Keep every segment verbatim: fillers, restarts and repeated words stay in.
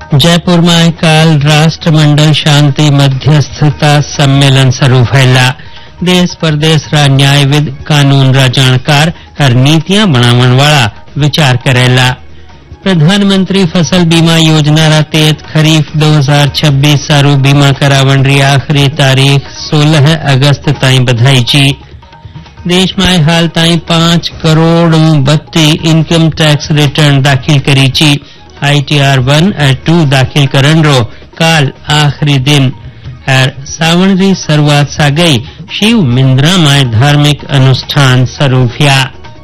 जयपुर में काल राष्ट्रमंडल शांति मध्यस्थता सम्मेलन शुरू फैला। देश परदेश रा न्यायविद, कानून रा जाणकार और नीतियां बनावन वाला विचार करेला। प्रधानमंत्री फसल बीमा योजना रा तहत खरीफ दो हजार छब्बीस सारू बीमा करावन री आखिरी तारीख सोलह अगस्त ताईं बधाई ची। देश में हाल ताईं पांच करोड़ बत्ती इनकम टैक्स रिटर्न दाखिल करी ची। आई टी आर वन और टू दाखिल करन रो काल आखिरी दिन और सावन री शुरुआत सा गई। शिव मिंद्रा में धार्मिक अनुष्ठान शुरू किया।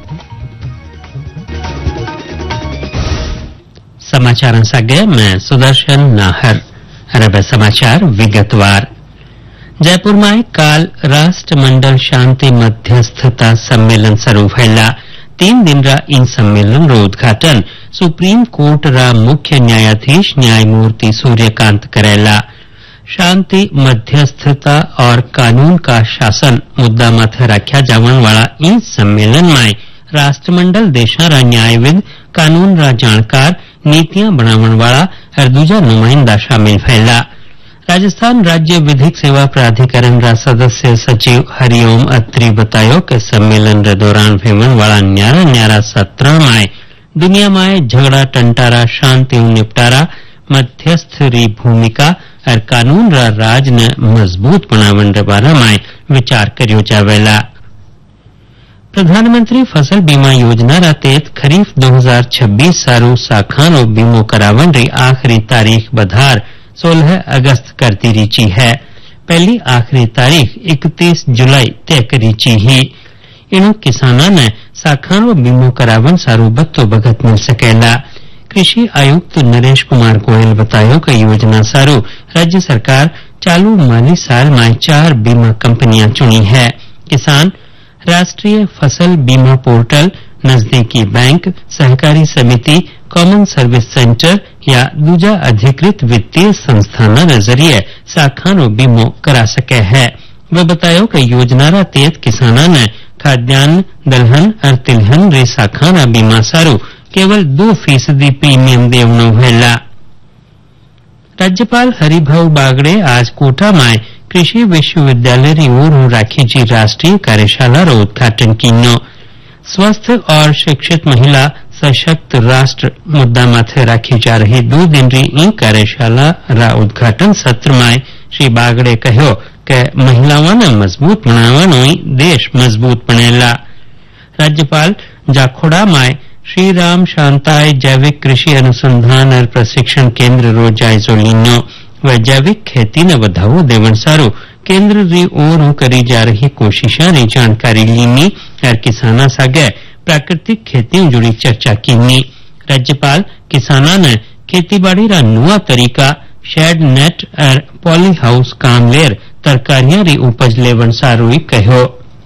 समाचार सागे मैं सुदर्शन नाहर। अब समाचार विगतवार। जयपुर में काल राष्ट्रमंडल शांति मध्यस्थता सम्मेलन शुरू फैला। तीन दिन रा इन सम्मेलन रो उद्घाटन सुप्रीम कोर्ट रा मुख्य न्यायाधीश न्यायमूर्ति सूर्यकांत करेला। शांति मध्यस्थता और कानून का शासन मुद्दा माथे रख्या जावन वाला इन सम्मेलन में राष्ट्रमंडल देशा रा न्यायविद, कानून रा जाणकार, नीतियां बनावन वाला और दूजा नुमाइंदा शामिल फैला। राजस्थान राज्य विधिक सेवा प्राधिकरण रा सदस्य सचिव हरिओम अत्री बतायो कि सम्मेलन रे दौरान भेवन वाला न्यारा न्यारा सत्र में दुनिया में झगड़ा टंटारा, शांति निपटारा, मध्यस्थ री भूमिका और कानून रा राज ने मजबूत बनावन रे बारे में विचार करियो जावेला। प्रधानमंत्री फसल बीमा योजना रा तहत खरीफ दो हजार छब्बीस सारू साखानो बीमो करावन री आखिरी तारीख बधार सोलह अगस्त करती रीची है। पहली आखिरी तारीख इकतीस जुलाई तय करी ची ही। इन किसाना ने साखानो बीमो करावन सारू बत्तो भगत मिल सकेला। कृषि आयुक्त नरेश कुमार गोयल बतायो कि योजना सारू राज्य सरकार चालू माली साल में चार बीमा कंपनियां चुनी है। किसान राष्ट्रीय फसल बीमा पोर्टल, नजदीकी बैंक, सहकारी समिति, कॉमन सर्विस सेंटर या दूजा अधिकृत वित्तीय संस्थाना रे जरिए साखानो बीमो करा सके है। वह बतायो कि योजना रा तहत किसाना ने खाद्यान्न, दलहन और तिलहन रे साखाना बीमा सारू केवल दो फीसदी प्रीमियम देवनो हैला। राज्यपाल हरिभाऊ बागड़े आज कोटा में कृषि विश्वविद्यालय री ओर राखी जी राष्ट्रीय कार्यशाला रो उद्घाटन कीनो। स्वस्थ और शिक्षित महिला सशक्त राष्ट्र मुद्दा माथे राखी जा रही दो दिन री ई कार्यशाला रा उद्घाटन सत्र में श्री बागड़े कहो कि महिलाओं ने मजबूत बनावनो देश मजबूत बनेला। राज्यपाल जाखोड़ा में श्री राम शांताय जैविक कृषि अनुसंधान और प्रशिक्षण केंद्र रो जायजो लीनो। व जैविक खेती ने बढ़ावो देवन सारू केंद्र री ओर करी जा रही कोशिशों री जानकारी लीनी और किसाना सागे प्राकृतिक खेती जुड़ी चर्चा कीनी। राज्यपाल किसाना ने खेतीबाड़ी रा नुआ तरीका, शेड नेट और पॉली हाउस काम लेर तरकारियां री उपज लेवन सारू कहो।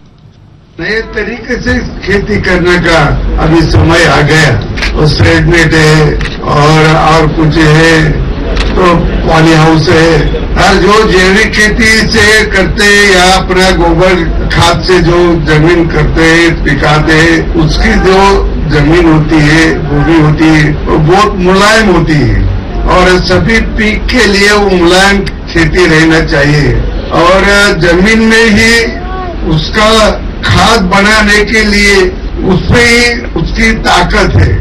नए तरीके से खेती करने का अभी समय आ गया। और शेड नेट है और और कुछ है तो पॉली हाउस है। और जो जैविक खेती से करते हैं या अपना गोबर खाद से जो जमीन करते हैं, पिकाते हैं, उसकी जो जमीन होती है, भूमि होती है, वो बहुत मुलायम होती है और सभी पीक के लिए वो मुलायम खेती रहना चाहिए। और जमीन में ही उसका खाद बनाने के लिए उसमें ही उसकी ताकत है।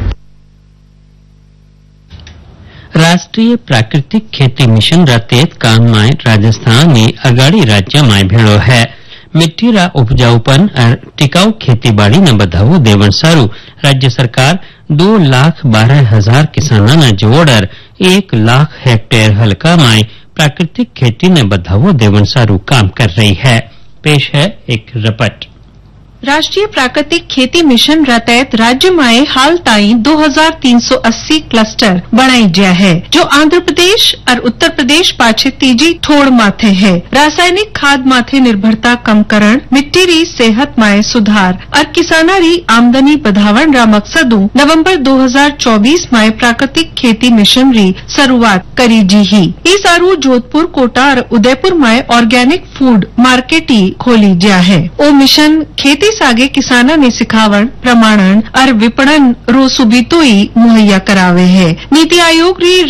राष्ट्रीय प्राकृतिक खेती मिशन रा तहत काम में राजस्थान ने अगाड़ी राज्य में भेड़ो है। मिट्टी रा उपजाऊपन और टिकाऊ खेती बाड़ी ने बढ़ावो देवन सारू राज्य सरकार दो लाख बारह हजार किसाना ने जोड़ एक लाख हेक्टेयर हल्का में प्राकृतिक खेती ने बढ़ावो देवन सारू काम कर रही है। पेश है एक रिपोर्ट। राष्ट्रीय प्राकृतिक खेती मिशन रा तहत राज्य में हाल ताईं दो हजार तीन सौ अस्सी क्लस्टर बनाई गया है, जो आंध्र प्रदेश और उत्तर प्रदेश पाछे तीजी ठोड़ माथे है। रासायनिक खाद माथे निर्भरता कम करण, मिट्टी री सेहत में सुधार और किसाना री आमदनी बढ़ावन रा मकसदू नवंबर दो हजार चौबीस में प्राकृतिक खेती मिशन री शुरुआत करी जी ही। इस आरू जोधपुर, कोटा और उदयपुर में ऑर्गेनिक फूड मार्केट ही खोली गया है। ओ मिशन खेती सागे किसाना ने सिखावण, प्रमाणन और विपणन रो सुविधाएं मुहैया करावे है। नीति आयोग री